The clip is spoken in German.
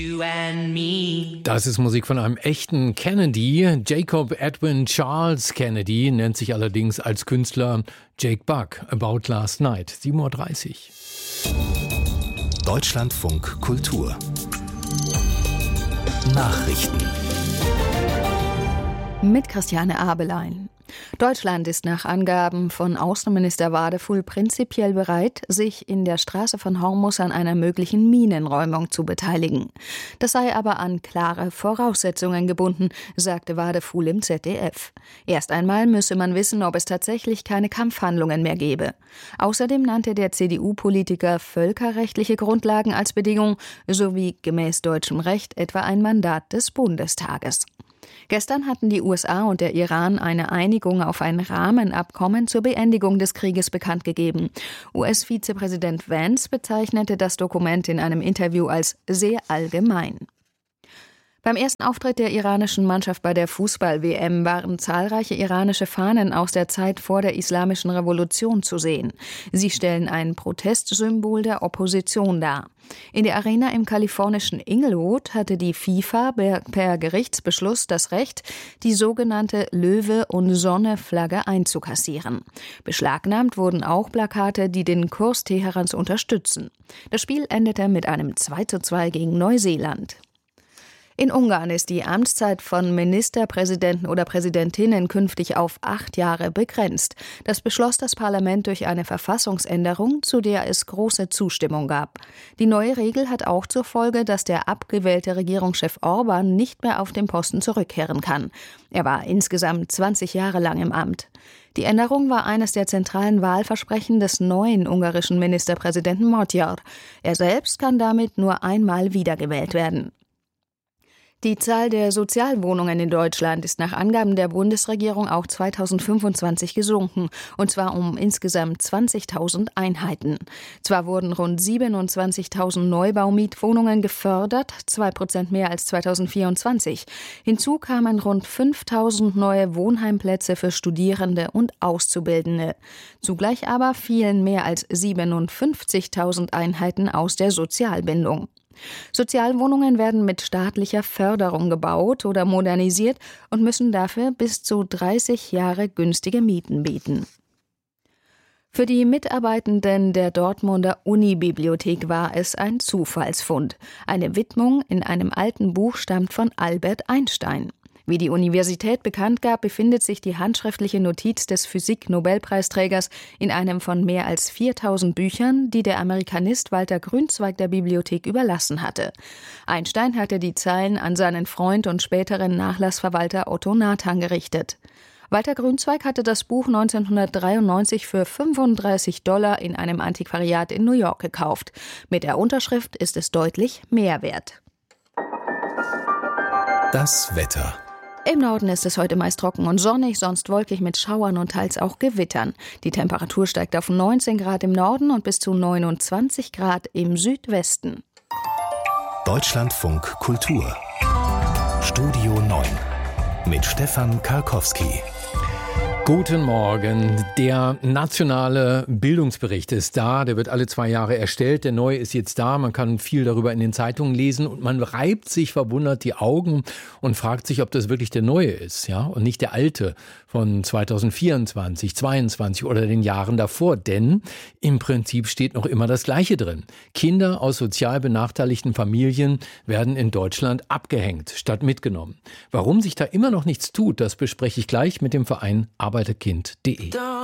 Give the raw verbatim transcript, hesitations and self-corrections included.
You and me. Das ist Musik von einem echten Kennedy. Jacob Edwin Charles Kennedy nennt sich allerdings als Künstler Jake Buck. About Last Night, sieben Uhr dreißig. Deutschlandfunk Kultur Nachrichten mit Christiane Abelein. Deutschland ist nach Angaben von Außenminister Wadefuhl prinzipiell bereit, sich in der Straße von Hormuz an einer möglichen Minenräumung zu beteiligen. Das sei aber an klare Voraussetzungen gebunden, sagte Wadefuhl im Z D F. Erst einmal müsse man wissen, ob es tatsächlich keine Kampfhandlungen mehr gebe. Außerdem nannte der C D U-Politiker völkerrechtliche Grundlagen als Bedingung sowie gemäß deutschem Recht etwa ein Mandat des Bundestages. Gestern hatten die U S A und der Iran eine Einigung auf ein Rahmenabkommen zur Beendigung des Krieges bekannt gegeben. U S-Vizepräsident Vance bezeichnete das Dokument in einem Interview als sehr allgemein. Beim ersten Auftritt der iranischen Mannschaft bei der Fußball-W M waren zahlreiche iranische Fahnen aus der Zeit vor der Islamischen Revolution zu sehen. Sie stellen ein Protestsymbol der Opposition dar. In der Arena im kalifornischen Inglewood hatte die FIFA per Gerichtsbeschluss das Recht, die sogenannte Löwe- und Sonne-Flagge einzukassieren. Beschlagnahmt wurden auch Plakate, die den Kurs Teherans unterstützen. Das Spiel endete mit einem zwei zu zwei gegen Neuseeland. In Ungarn ist die Amtszeit von Ministerpräsidenten oder Präsidentinnen künftig auf acht Jahre begrenzt. Das beschloss das Parlament durch eine Verfassungsänderung, zu der es große Zustimmung gab. Die neue Regel hat auch zur Folge, dass der abgewählte Regierungschef Orbán nicht mehr auf den Posten zurückkehren kann. Er war insgesamt zwanzig Jahre lang im Amt. Die Änderung war eines der zentralen Wahlversprechen des neuen ungarischen Ministerpräsidenten Magyar. Er selbst kann damit nur einmal wiedergewählt werden. Die Zahl der Sozialwohnungen in Deutschland ist nach Angaben der Bundesregierung auch zweitausendfünfundzwanzig gesunken, und zwar um insgesamt zwanzigtausend Einheiten. Zwar wurden rund siebenundzwanzigtausend Neubaumietwohnungen gefördert, zwei Prozent mehr als zweitausendvierundzwanzig. Hinzu kamen rund fünftausend neue Wohnheimplätze für Studierende und Auszubildende. Zugleich aber fielen mehr als siebenundfünfzigtausend Einheiten aus der Sozialbindung. Sozialwohnungen werden mit staatlicher Förderung gebaut oder modernisiert und müssen dafür bis zu dreißig Jahre günstige Mieten bieten. Für die Mitarbeitenden der Dortmunder Unibibliothek war es ein Zufallsfund. Eine Widmung in einem alten Buch stammt von Albert Einstein. Wie die Universität bekannt gab, befindet sich die handschriftliche Notiz des Physik-Nobelpreisträgers in einem von mehr als viertausend Büchern, die der Amerikanist Walter Grünzweig der Bibliothek überlassen hatte. Einstein hatte die Zeilen an seinen Freund und späteren Nachlassverwalter Otto Nathan gerichtet. Walter Grünzweig hatte das Buch neunzehnhundertdreiundneunzig für fünfunddreißig Dollar in einem Antiquariat in New York gekauft. Mit der Unterschrift ist es deutlich mehr wert. Das Wetter. Im Norden ist es heute meist trocken und sonnig, sonst wolkig mit Schauern und teils auch Gewittern. Die Temperatur steigt auf neunzehn Grad im Norden und bis zu neunundzwanzig Grad im Südwesten. Deutschlandfunk Kultur Studio neun mit Stefan Karkowski. Guten Morgen. Der nationale Bildungsbericht ist da. Der wird alle zwei Jahre erstellt. Der neue ist jetzt da. Man kann viel darüber in den Zeitungen lesen und man reibt sich verwundert die Augen und fragt sich, ob das wirklich der neue ist, ja, und nicht der alte von zweitausendvierundzwanzig, zweiundzwanzig oder den Jahren davor. Denn im Prinzip steht noch immer das Gleiche drin. Kinder aus sozial benachteiligten Familien werden in Deutschland abgehängt statt mitgenommen. Warum sich da immer noch nichts tut, das bespreche ich gleich mit dem Verein Arbeiterkind punkt de.